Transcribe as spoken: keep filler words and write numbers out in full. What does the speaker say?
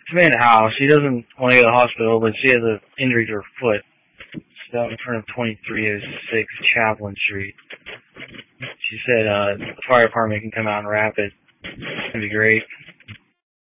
Samantha Howe, she doesn't want to go to the hospital, but she has an injury to her foot. She's out in front of twenty-three oh six Chaplin Street. She said uh, the fire department can come out and wrap it. It's going to be great.